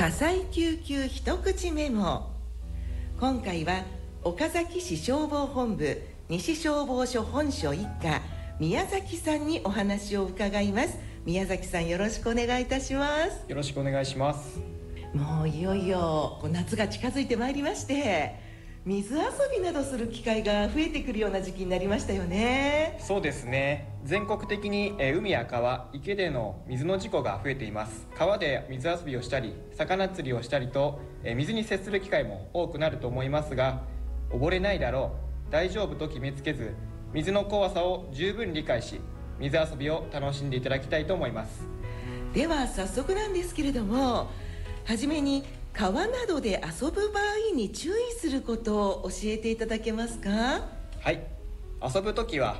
火災救急一口メモ。今回は岡崎市消防本部西消防署本署一課宮崎さんにお話を伺います。宮崎さん、よろしくお願いいたします。 よろしくお願いします。 もういよいよ夏が近づいてまいりまして、水遊びなどする機会が増えてくるような時期になりましたよね。 そうですね。全国的に海や川、池での水の事故が増えています。川で水遊びをしたり魚釣りをしたりと水に接する機会も多くなると思いますが、溺れないだろう、大丈夫と決めつけず、水の怖さを十分理解し、水遊びを楽しんでいただきたいと思います。 では早速なんですけれども、はじめに川などで遊ぶ場合に注意することを教えていただけますか？ はい。遊ぶときは